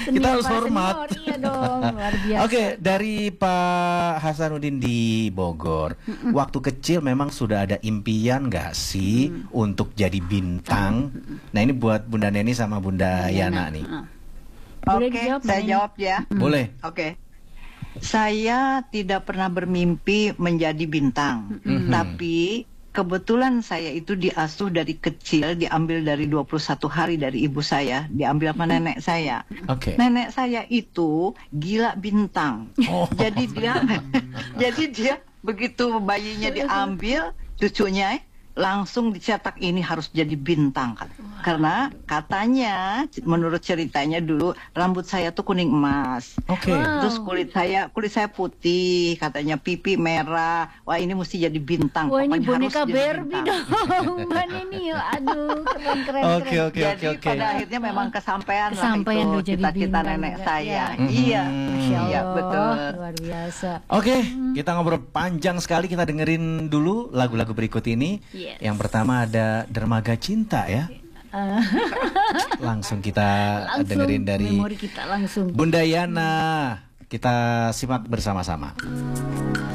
Kita harus hormat. Iya dong, luar biasa. Oke, dari Pak Hasanuddin di Bogor, waktu kecil memang sudah ada impian nggak sih untuk jadi bintang? Nah ini buat Bunda Neni sama Bunda Yana nih. Boleh Oke, dijawab, saya Neni? jawab ya. Boleh. Oke. Saya tidak pernah bermimpi menjadi bintang, tapi kebetulan saya itu diasuh dari kecil, diambil dari 21 hari dari ibu saya, diambil sama nenek saya. Oke. Nenek saya itu gila bintang. Oh. Jadi dia begitu bayinya diambil, cucunya langsung dicetak ini harus jadi bintang kan. Karena katanya menurut ceritanya dulu rambut saya tuh kuning emas. Oke. Terus kulit saya putih, katanya pipi merah. Wah, ini mesti jadi bintang. Wah, ini Pokoknya harus boneka jadi Barbie bintang. dong, Mbak Neni. Aduh, keren. Oke, oke, Jadi oke. pada akhirnya memang kesampaian lah Kesampaian itu lo jadi cita-cita bintang nenek juga, saya. ya. Iya, Masya Allah, iya betul. luar biasa. Oke, kita ngobrol panjang sekali. Kita dengerin dulu lagu-lagu berikut ini. Yes. Yang pertama ada Dermaga Cinta ya. Langsung kita dengerin dari memori kita langsung. Bunda Yana. Kita simak bersama-sama.